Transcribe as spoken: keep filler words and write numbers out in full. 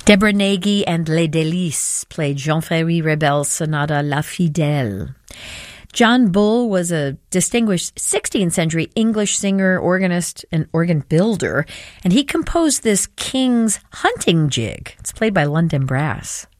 Deborah Nagy and Les Délices played Jean-Ferry Rebel's sonata La Fidèle. John Bull was a distinguished sixteenth century English singer, organist, and organ builder, and he composed this King's Hunting Jig. It's played by London Brass.